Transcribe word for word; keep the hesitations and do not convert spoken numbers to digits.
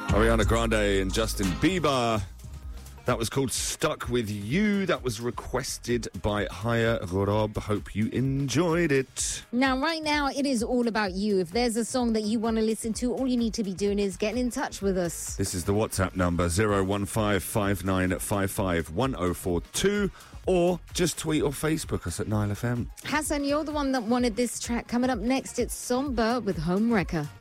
Ariana Grande and Justin Bieber. That was called Stuck With You. That was requested by Haya Rob. Hope you enjoyed it. Now, right now, it is all about you. If there's a song that you want to listen to, all you need to be doing is getting in touch with us. This is the WhatsApp number, zero one five five nine five five one zero four two, or just tweet or Facebook us at Nile F M. Hassan, you're the one that wanted this track. Coming up next, it's Somber with Home Wrecker.